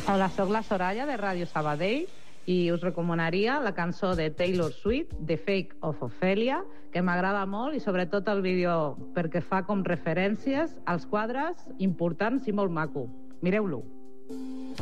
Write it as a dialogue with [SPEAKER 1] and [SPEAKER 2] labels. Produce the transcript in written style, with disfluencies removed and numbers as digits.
[SPEAKER 1] Hola, sóc la Soraya de Ràdio Sabadell i us recomanaria la cançó de Taylor Swift, The Fake of Ophelia, que m'agrada molt, i sobretot el vídeo perquè fa com referències als quadres importants i molt maco. Mireu-lo.